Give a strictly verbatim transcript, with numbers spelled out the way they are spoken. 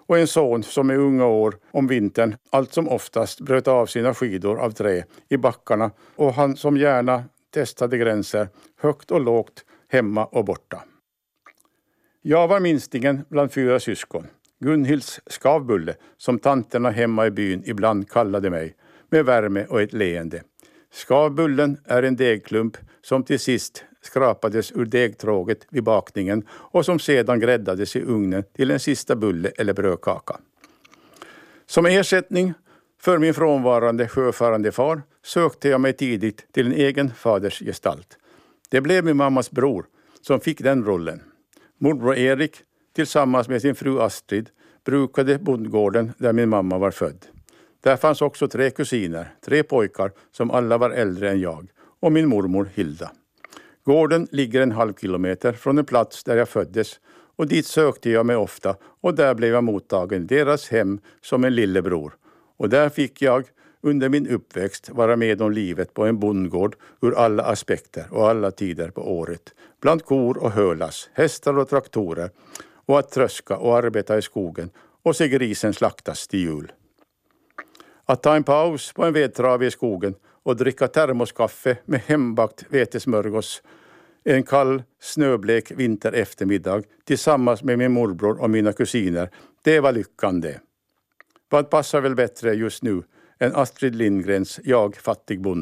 och en son som i unga år om vintern allt som oftast bröt av sina skidor av trä i backarna och han som gärna testade gränser högt och lågt, hemma och borta. Jag var minstingen bland fyra syskon. Gunhilds skavbulle, som tanterna hemma i byn ibland kallade mig, med värme och ett leende. Skavbullen är en degklump som till sist skrapades ur degtråget vid bakningen och som sedan gräddades i ugnen till en sista bulle eller brödkaka. Som ersättning för min frånvarande sjöfarande far sökte jag mig tidigt till en egen fadersgestalt. Det blev min mammas bror som fick den rollen. Morbror Erik tillsammans med sin fru Astrid brukade bondgården där min mamma var född. Där fanns också tre kusiner, tre pojkar som alla var äldre än jag och min mormor Hilda. Gården ligger en halv kilometer från en plats där jag föddes och dit sökte jag mig ofta och där blev jag mottagen deras hem som en lillebror. Och där fick jag under min uppväxt vara med om livet på en bondgård ur alla aspekter och alla tider på året. Bland kor och hölas, hästar och traktorer och att tröska och arbeta i skogen och se grisen slaktas till jul. Att ta en paus på en vedtrave i skogen och dricka termoskaffe med hembakt vetesmörgås en kall, snöblek vinter eftermiddag tillsammans med min morbror och mina kusiner, det var lyckande. Vad passar väl bättre just nu än Astrid Lindgrens Jag fattig bonde?